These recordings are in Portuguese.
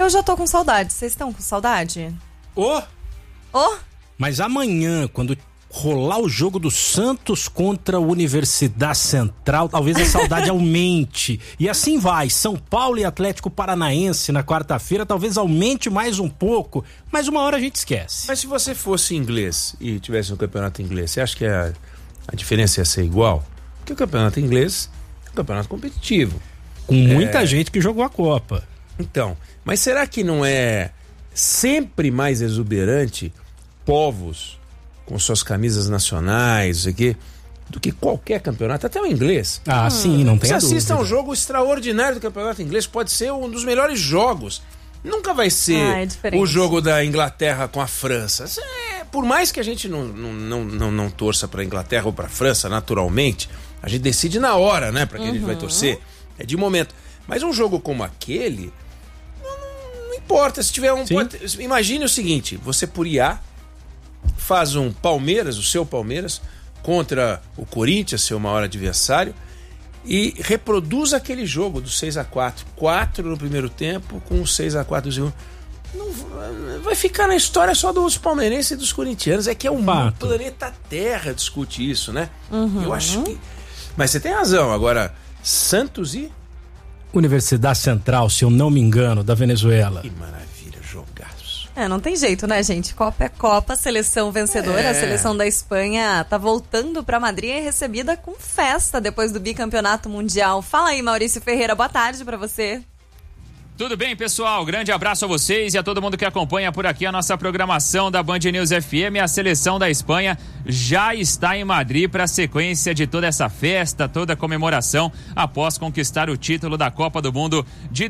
Eu já tô com saudade. Vocês estão com saudade? Mas amanhã, quando rolar o jogo do Santos contra a Universidade Central, talvez a saudade aumente. E assim vai, São Paulo e Atlético Paranaense na quarta-feira, talvez aumente mais um pouco, mas uma hora a gente esquece. Mas se você fosse inglês e tivesse um campeonato inglês, você acha que a diferença ia ser igual? Porque o campeonato inglês é um campeonato competitivo. Com muita gente que jogou a Copa. Então, mas será que não é sempre mais exuberante povos com suas camisas nacionais, isso aqui, do que qualquer campeonato, até o inglês? Sim, não tem Você a dúvida. assista um jogo extraordinário do campeonato inglês, pode ser um dos melhores jogos. Nunca vai ser o jogo da Inglaterra com a França. Por mais que a gente não torça para a Inglaterra ou para a França, naturalmente, a gente decide na hora, né, para quem a gente vai torcer. É de momento. Mas um jogo como aquele, não importa. Se tiver imagine o seguinte: você por IA faz um Palmeiras, o seu Palmeiras, contra o Corinthians, seu maior adversário, e reproduz aquele jogo do 6-4. 4 no primeiro tempo, com o 6-4 do segundo. Não, vai ficar na história só dos palmeirenses e dos corintianos. É que é o planeta Terra discute isso, né? Eu acho que... Mas você tem razão. Agora, Santos e... Universidade Central, se eu não me engano, da Venezuela. Que maravilha, jogaço. Não tem jeito, né, gente? Copa é Copa, seleção vencedora. A seleção da Espanha tá voltando pra Madrid e é recebida com festa depois do bicampeonato mundial. Fala aí, Maurício Ferreira, boa tarde pra você. Tudo bem, pessoal? Grande abraço a vocês e a todo mundo que acompanha por aqui a nossa programação da Band News FM. A seleção da Espanha já está em Madrid para a sequência de toda essa festa, toda a comemoração após conquistar o título da Copa do Mundo de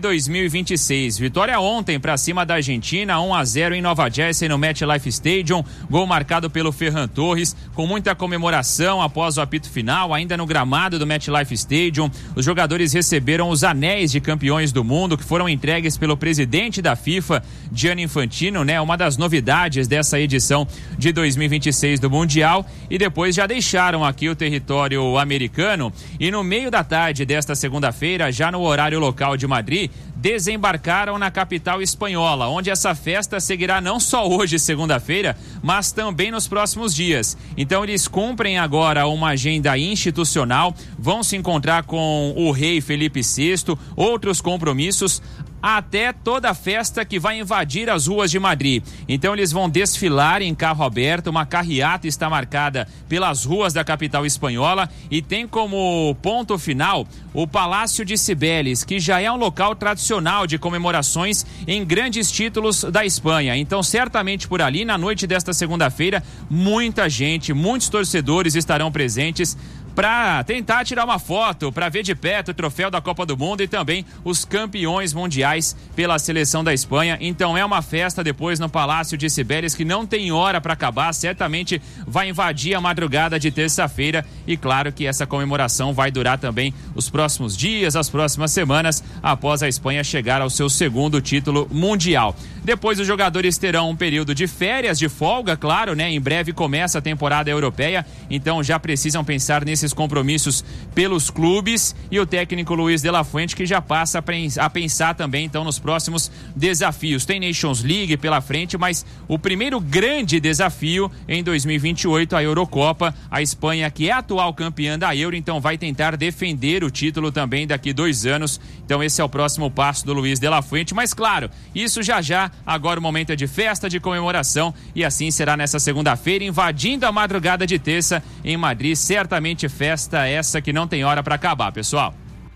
2026. Vitória ontem para cima da Argentina, 1-0 em Nova Jersey no MetLife Stadium. Gol marcado pelo Ferran Torres, com muita comemoração após o apito final, ainda no gramado do MetLife Stadium. Os jogadores receberam os anéis de campeões do mundo que foram entregues pelo presidente da FIFA, Gianni Infantino, né? Uma das novidades dessa edição de 2026 do Mundial, e depois já deixaram aqui o território americano e no meio da tarde desta segunda-feira, já no horário local de Madrid, desembarcaram na capital espanhola, onde essa festa seguirá não só hoje, segunda-feira, mas também nos próximos dias. Então eles cumprem agora uma agenda institucional, vão se encontrar com o rei Felipe VI, outros compromissos, até toda a festa que vai invadir as ruas de Madrid. Então eles vão desfilar em carro aberto, uma carreata está marcada pelas ruas da capital espanhola e tem como ponto final o Palácio de Cibeles, que já é um local tradicional de comemorações em grandes títulos da Espanha. Então certamente por ali, na noite desta segunda-feira, muita gente, muitos torcedores estarão presentes para tentar tirar uma foto, para ver de perto o troféu da Copa do Mundo e também os campeões mundiais pela seleção da Espanha. Então é uma festa depois no Palácio de Cibeles que não tem hora para acabar, certamente vai invadir a madrugada de terça-feira e claro que essa comemoração vai durar também os próximos dias, as próximas semanas, após a Espanha chegar ao seu segundo título mundial. Depois os jogadores terão um período de férias, de folga, claro, né? Em breve começa a temporada europeia, então já precisam pensar nesses compromissos pelos clubes e o técnico Luiz de la Fuente que já passa a pensar também então nos próximos desafios. Tem Nations League pela frente, mas o primeiro grande desafio em 2028, a Eurocopa. A Espanha, que é a atual campeã da Euro, então vai tentar defender o título também daqui 2 anos. Então esse é o próximo passo do Luiz de la Fuente, mas claro, isso já, agora o momento é de festa, de comemoração e assim será nessa segunda-feira, invadindo a madrugada de terça em Madrid, certamente festa essa que não tem hora para acabar, pessoal.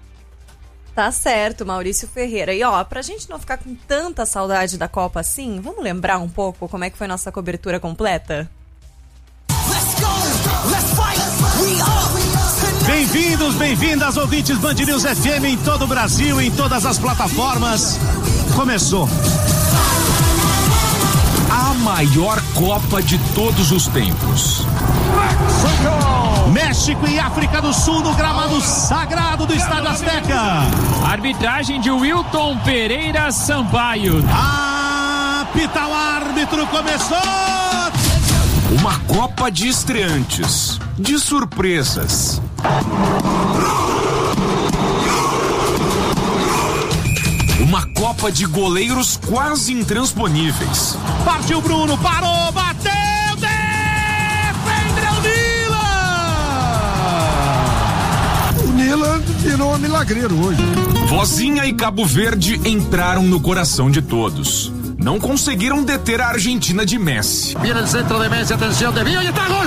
Tá certo, Maurício Ferreira. E pra gente não ficar com tanta saudade da Copa assim, vamos lembrar um pouco como é que foi nossa cobertura completa? Bem-vindos, bem-vindas, ouvintes Band News FM em todo o Brasil, em todas as plataformas. Começou a maior Copa de todos os tempos. México e África do Sul no gramado sagrado do Estádio Azteca. Arbitragem de Wilton Pereira Sampaio. Apita o árbitro, começou! Uma Copa de estreantes, de surpresas. Uma Copa de goleiros quase intransponíveis. Partiu Bruno, parou, bateu, defendeu o Nila virou milagreiro hoje. Vozinha e Cabo Verde entraram no coração de todos. Não conseguiram deter a Argentina de Messi. Viene o centro de Messi, atenção, desvio e está gol!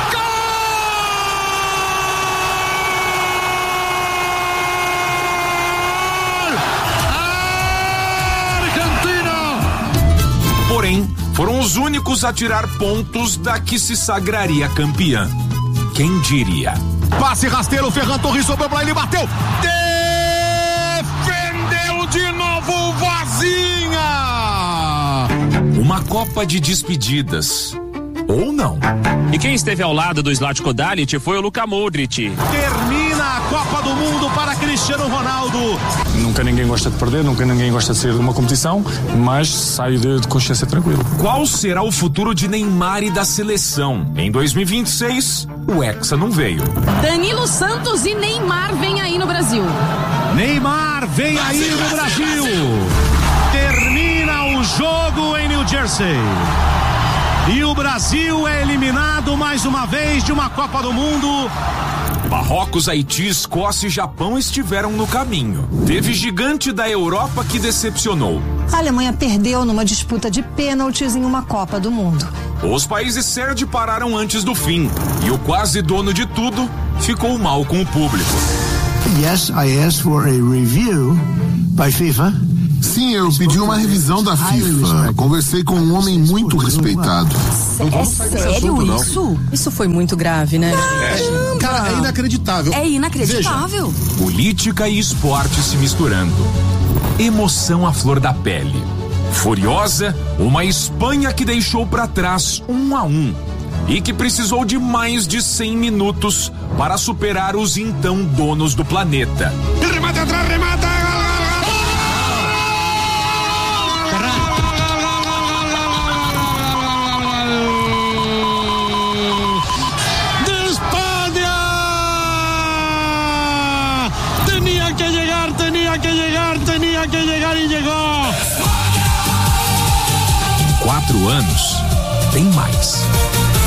Porém, foram os únicos a tirar pontos da que se sagraria campeã. Quem diria? Passe rasteiro, Ferran Torres sobrou pra ele, bateu! Defendeu de novo, Vozinha! Uma Copa de despedidas. Ou não. E quem esteve ao lado do Zlatko Dalic foi o Luka Modric. Termina a Copa do Mundo para Cristiano Ronaldo. Nunca ninguém gosta de perder, nunca ninguém gosta de sair de uma competição, mas saio de consciência tranquila. Qual será o futuro de Neymar e da seleção? Em 2026, o Hexa não veio. Danilo Santos e Neymar vem aí no Brasil. Neymar vem aí no Brasil. Termina o jogo em New Jersey. E o Brasil é eliminado mais uma vez de uma Copa do Mundo. Marrocos, Haiti, Escócia e Japão estiveram no caminho. Teve gigante da Europa que decepcionou. A Alemanha perdeu numa disputa de pênaltis em uma Copa do Mundo. Os países sede pararam antes do fim. E o quase dono de tudo ficou mal com o público. Yes, I asked for a review by FIFA. Sim, eu pedi uma revisão da FIFA. Conversei com um homem muito respeitado. É sério isso? Isso foi muito grave, né? Cara, é inacreditável. É inacreditável. Veja, política e esporte se misturando. Emoção à flor da pele. Furiosa, uma Espanha que deixou pra trás 1-1 e que precisou de mais de 100 minutos para superar os então donos do planeta. Remata atrás, remata! Tenía que llegar y llegó. Em 4 anos, tem mais.